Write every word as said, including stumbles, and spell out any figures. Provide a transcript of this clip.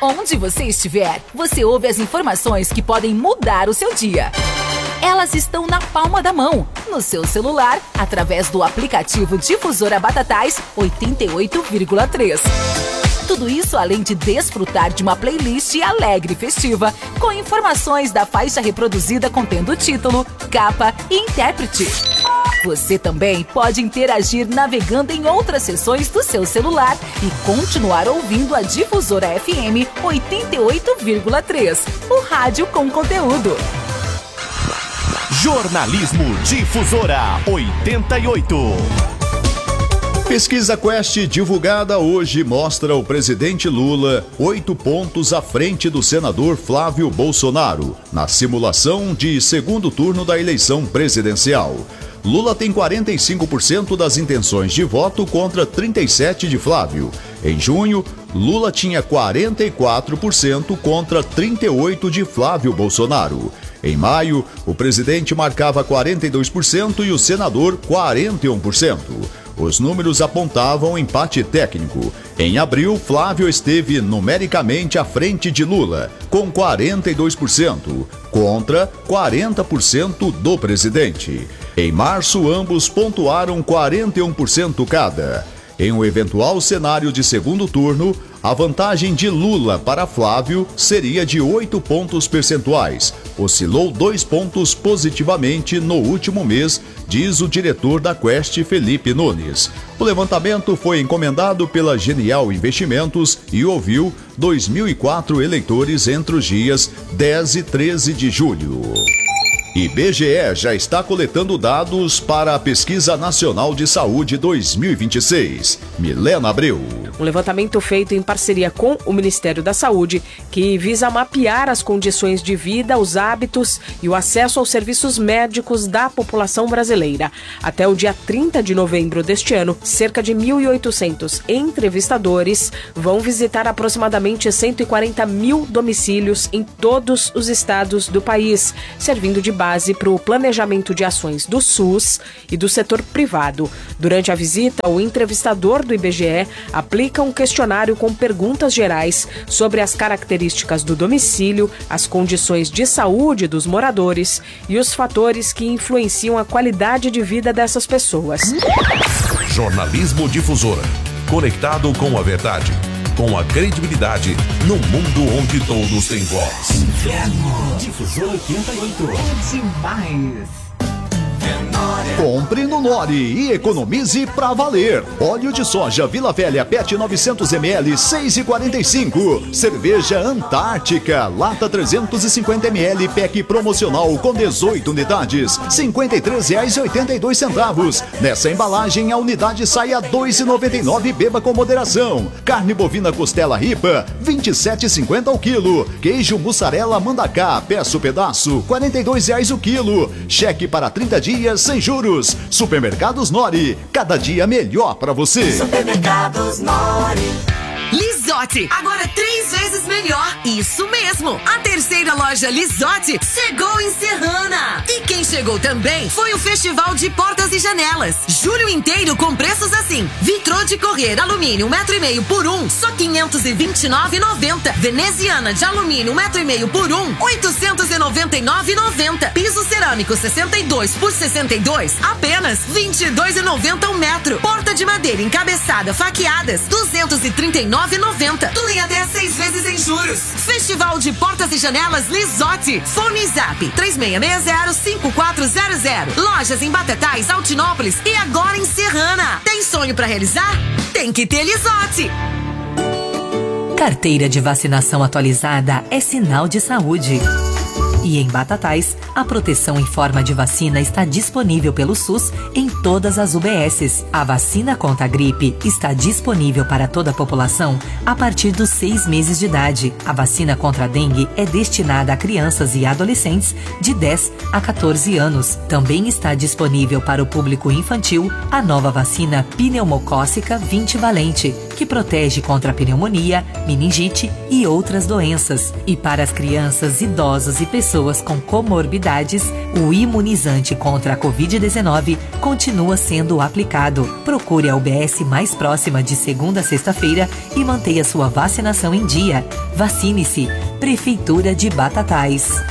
Onde você estiver, você ouve as informações que podem mudar o seu dia. Elas estão na palma da mão, no seu celular, através do aplicativo Difusora Batatais oitenta e oito vírgula três. Tudo isso além de desfrutar de uma playlist alegre e festiva, com informações da faixa reproduzida contendo título, capa e intérprete. Você também pode interagir navegando em outras seções do seu celular e continuar ouvindo a Difusora F M oitenta e oito vírgula três, o rádio com conteúdo. Jornalismo Difusora oitenta e oito. Pesquisa Quest divulgada hoje mostra o presidente Lula oito pontos à frente do senador Flávio Bolsonaro, na simulação de segundo turno da eleição presidencial. Lula tem quarenta e cinco por cento das intenções de voto contra trinta e sete por cento de Flávio. Em junho, Lula tinha quarenta e quatro por cento contra trinta e oito por cento de Flávio Bolsonaro. Em maio, o presidente marcava quarenta e dois por cento e o senador quarenta e um por cento. Os números apontavam empate técnico. Em abril, Flávio esteve numericamente à frente de Lula, com quarenta e dois por cento, contra quarenta por cento do presidente. Em março, ambos pontuaram quarenta e um por cento cada. Em um eventual cenário de segundo turno, a vantagem de Lula para Flávio seria de oito pontos percentuais. Oscilou dois pontos positivamente no último mês, diz o diretor da Quest, Felipe Nunes. O levantamento foi encomendado pela Genial Investimentos e ouviu dois mil e quatro eleitores entre os dias dez e treze de julho. I B G E já está coletando dados para a Pesquisa Nacional de Saúde dois mil e vinte e seis. Milena Abreu. Um levantamento feito em parceria com o Ministério da Saúde, que visa mapear as condições de vida, os hábitos e o acesso aos serviços médicos da população brasileira. Até o dia trinta de novembro deste ano, cerca de mil e oitocentos entrevistadores vão visitar aproximadamente cento e quarenta mil domicílios em todos os estados do país, servindo de base para o planejamento de ações do SUS e do setor privado. Durante a visita, o entrevistador do I B G E aplica um questionário com perguntas gerais sobre as características do domicílio, as condições de saúde dos moradores e os fatores que influenciam a qualidade de vida dessas pessoas. Jornalismo Difusora, conectado com a verdade, com a credibilidade, no mundo onde todos têm voz. Inverno. Difusora oitenta e oito. É demais. Compre no Nori e economize pra valer. Óleo de soja Vila Velha P E T novecentos mililitros, seis e quarenta e cinco. Cerveja Antártica, lata trezentos e cinquenta mililitros, pack promocional com dezoito unidades, cinquenta e três reais e oitenta e dois centavos. Nessa embalagem, a unidade sai a dois reais e noventa e nove centavos. Beba com moderação. Carne bovina costela ripa, vinte e sete reais e cinquenta centavos ao quilo. Queijo mussarela Mandacá, peça o pedaço, quarenta e dois reais o quilo. Cheque para trinta dias sem juros. Supermercados Nori, cada dia melhor pra você. Supermercados Nori. Lisotti, agora três vezes melhor. Isso mesmo, a terceira loja Lisotti chegou em Serrana. E quem chegou também foi o Festival de Portas e Janelas. Julho inteiro com preços assim: vitrô de correr alumínio um metro e meio por um, só quinhentos e vinte e nove reais e noventa centavos. Veneziana de alumínio um metro e meio por um, oitocentos e noventa e nove reais e noventa centavos. Piso cerâmico sessenta e dois por sessenta e dois, apenas vinte e dois reais e noventa centavos um metro. Porta de madeira encabeçada faqueadas, duzentos e trinta e nove reais e noventa centavos. Tudo em até seis vezes em juros. Festival de Portas e Janelas Lisotti. Fone Zap três seis seis zero, cinco quatro zero zero. Lojas em Batatais, Altinópolis e agora em Serrana. Tem sonho pra realizar? Tem que ter Lisotti. Carteira de vacinação atualizada é sinal de saúde. E em Batatais, a proteção em forma de vacina está disponível pelo SUS em todas as U B Ss. A vacina contra a gripe está disponível para toda a população a partir dos seis meses de idade. A vacina contra a dengue é destinada a crianças e adolescentes de dez a quatorze anos. Também está disponível para o público infantil a nova vacina pneumocócica vinte valente, que protege contra a pneumonia, meningite e outras doenças. E para as crianças, idosos e pessoas com comorbidades, o imunizante contra a covid dezenove continua sendo aplicado. Procure a U B S mais próxima de segunda a sexta-feira e mantenha sua vacinação em dia. Vacine-se. Prefeitura de Batatais.